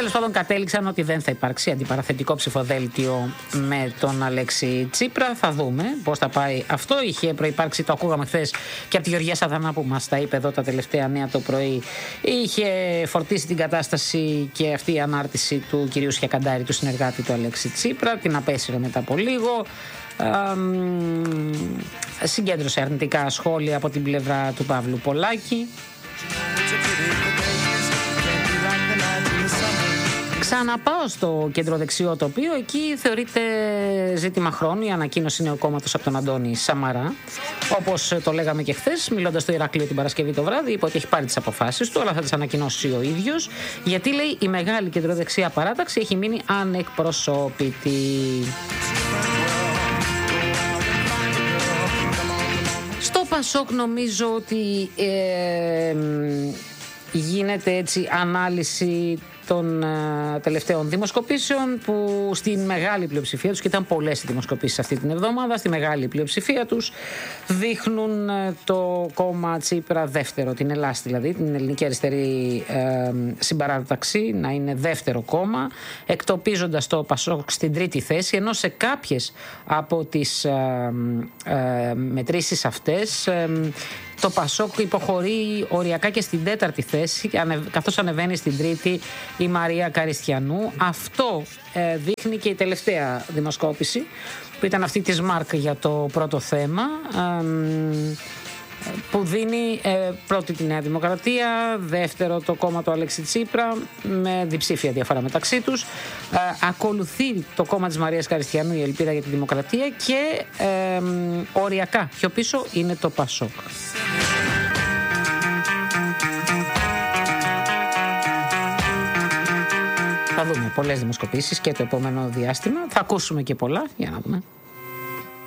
τέλος πάντων κατέληξαν ότι δεν θα υπάρξει αντιπαραθετικό ψηφοδέλτιο με τον Αλέξη Τσίπρα. Θα δούμε πώς θα πάει αυτό. Είχε προϋπάρξει, το ακούγαμε χθες και από τη Γεωργία Σαδανά που μας τα είπε εδώ τα τελευταία νέα το πρωί. Είχε φορτίσει την κατάσταση και αυτή η ανάρτηση του κυρίου Σιακαντάρη, του συνεργάτη του Αλέξη Τσίπρα. Την απέσυρε μετά από λίγο. Συγκέντρωσε αρνητικά σχόλια από την πλευρά του Παύλου Πολάκη. Ξαναπάω στο κεντροδεξιό τοπίο. Εκεί θεωρείται ζήτημα χρόνου η ανακοίνωση νέου κόμματος από τον Αντώνη Σαμαρά. Όπως το λέγαμε και χθες, μιλώντας στο Ηράκλειο την Παρασκευή το βράδυ, είπε ότι έχει πάρει τις αποφάσεις του, αλλά θα τις ανακοινώσει ο ίδιος. Γιατί, λέει, η μεγάλη κεντροδεξιά παράταξη έχει μείνει ανεκπροσώπητη. Στο Πασόκ νομίζω ότι γίνεται έτσι ανάλυση των τελευταίων δημοσκοπήσεων που στην μεγάλη πλειοψηφία τους, και ήταν πολλές οι δημοσκοπήσεις αυτή την εβδομάδα, στη μεγάλη πλειοψηφία τους δείχνουν το κόμμα Τσίπρα δεύτερο, την Ελλάδα δηλαδή, την ελληνική αριστερή συμπαράταξη να είναι δεύτερο κόμμα, εκτοπίζοντας το Πασόκ στην τρίτη θέση, ενώ σε κάποιες από τις μετρήσεις αυτές το Πασόκ υποχωρεί οριακά και στην τέταρτη θέση, καθώς ανεβαίνει στην τρίτη η Μαρία Καριστιανού. Αυτό δείχνει και η τελευταία δημοσκόπηση, που ήταν αυτή της ΜΑΡΚ για το πρώτο θέμα, που δίνει πρώτη τη Νέα Δημοκρατία, δεύτερο το κόμμα του Αλέξη Τσίπρα, με διψήφια διαφορά μεταξύ τους. Ακολουθεί το κόμμα της Μαρίας Καριστιανού, η Ελπίδα για τη Δημοκρατία, και οριακά πιο πίσω είναι το Πασόκ. Θα δούμε πολλές δημοσκοπήσεις και το επόμενο διάστημα. Θα ακούσουμε και πολλά, για να δούμε.